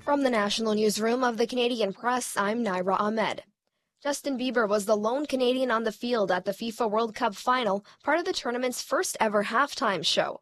From the National Newsroom of the Canadian Press, I'm Naira Ahmed. Justin Bieber was the lone Canadian on the field at the FIFA World Cup final, part of the tournament's first ever halftime show.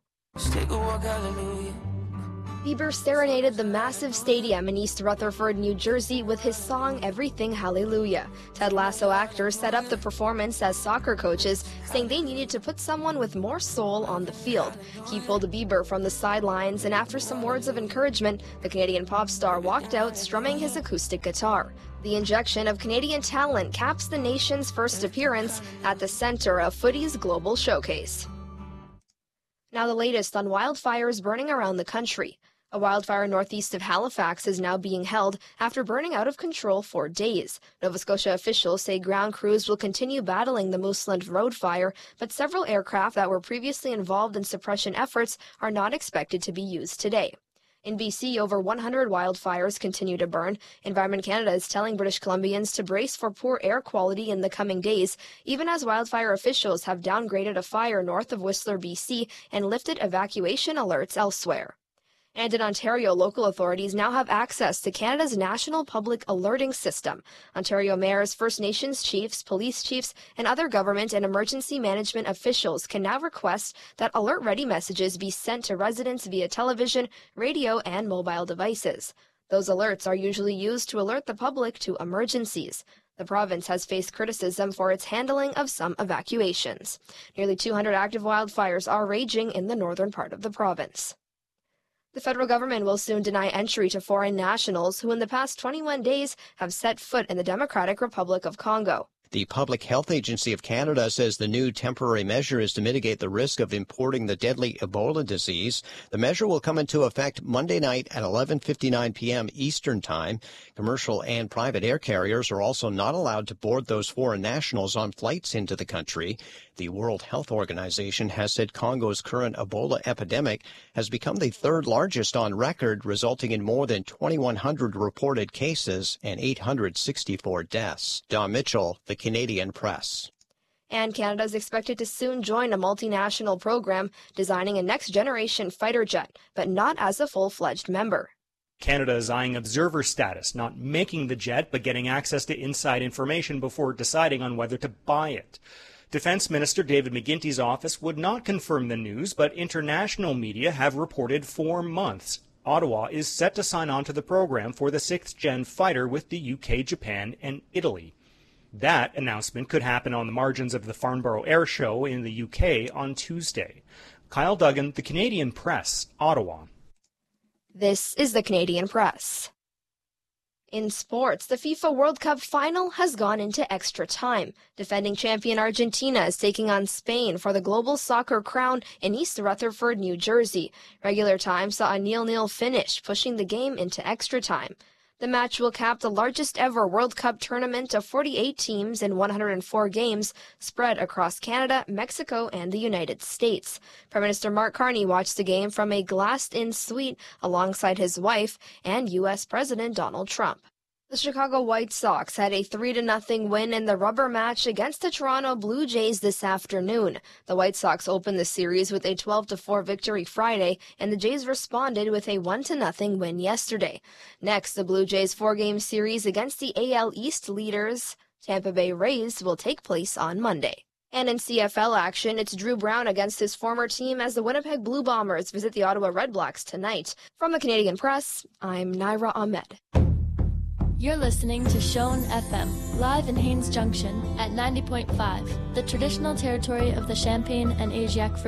Bieber serenaded the massive stadium in East Rutherford, New Jersey with his song Everything Hallelujah. Ted Lasso actors set up the performance as soccer coaches, saying they needed to put someone with more soul on the field. He pulled Bieber from the sidelines, and after some words of encouragement, the Canadian pop star walked out strumming his acoustic guitar. The injection of Canadian talent caps the nation's first appearance at the center of footy's global showcase. Now the latest on wildfires burning around the country. A wildfire northeast of Halifax is now being held after burning out of control for days. Nova Scotia officials say ground crews will continue battling the Mooseland Road fire, but several aircraft that were previously involved in suppression efforts are not expected to be used today. In BC, over 100 wildfires continue to burn. Environment Canada is telling British Columbians to brace for poor air quality in the coming days, even as wildfire officials have downgraded a fire north of Whistler, BC, and lifted evacuation alerts elsewhere. And in Ontario, local authorities now have access to Canada's National Public Alerting System. Ontario mayors, First Nations chiefs, police chiefs, and other government and emergency management officials can now request that alert-ready messages be sent to residents via television, radio, and mobile devices. Those alerts are usually used to alert the public to emergencies. The province has faced criticism for its handling of some evacuations. Nearly 200 active wildfires are raging in the northern part of the province. The federal government will soon deny entry to foreign nationals who in the past 21 days have set foot in the Democratic Republic of Congo. The Public Health Agency of Canada says the new temporary measure is to mitigate the risk of importing the deadly Ebola disease. The measure will come into effect Monday night at 11:59 p.m. Eastern Time. Commercial and private air carriers are also not allowed to board those foreign nationals on flights into the country. The World Health Organization has said Congo's current Ebola epidemic has become the third largest on record, resulting in more than 2,100 reported cases and 864 deaths. Don Mitchell, the Canadian Press. And Canada is expected to soon join a multinational program designing a next-generation fighter jet, but not as a full-fledged member. Canada is eyeing observer status, not making the jet, but getting access to inside information before deciding on whether to buy it. Defense Minister David McGuinty's office would not confirm the news, but international media have reported 4 months. Ottawa is set to sign on to the program for the 6th-gen fighter with the UK, Japan, and Italy. That announcement could happen on the margins of the Farnborough Air Show in the UK on Tuesday. Kyle Duggan, The Canadian Press, Ottawa. This is The Canadian Press. In sports, the FIFA World Cup final has gone into extra time. Defending champion Argentina is taking on Spain for the global soccer crown in East Rutherford, New Jersey. Regular time saw a 0-0 finish, pushing the game into extra time. The match will cap the largest ever World Cup tournament of 48 teams in 104 games spread across Canada, Mexico, and the United States. Prime Minister Mark Carney watched the game from a glassed-in suite alongside his wife and U.S. President Donald Trump. The Chicago White Sox had a 3-0 win in the rubber match against the Toronto Blue Jays this afternoon. The White Sox opened the series with a 12-4 victory Friday, and the Jays responded with a 1-0 win yesterday. Next, the Blue Jays' 4-game series against the AL East leaders, Tampa Bay Rays, will take place on Monday. And in CFL action, it's Drew Brown against his former team as the Winnipeg Blue Bombers visit the Ottawa Redblacks tonight. From the Canadian Press, I'm Naira Ahmed. You're listening to Shone FM, live in Haines Junction at 90.5, the traditional territory of the Champagne and Asiatic